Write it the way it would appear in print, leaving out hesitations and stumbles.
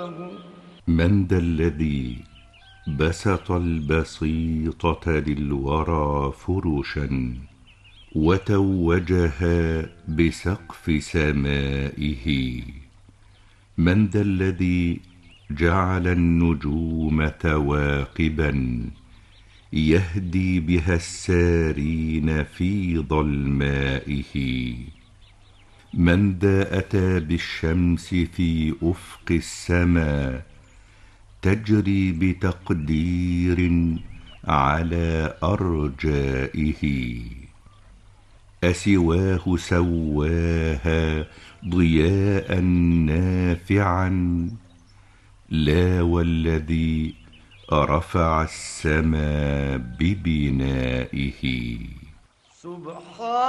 من ذا الذي بسط البسيطة للورى فرشا وتوجها بسقف سمائه؟ من ذا الذي جعل النجوم ثواقبا يهدي بها السارين في ظلمائه؟ من ذا أتى بالشمس في أفق السماء تجري بتقدير على أرجائه؟ أسواه سواها ضياء نافعا؟ لا، والذي رفع السماء ببنائه.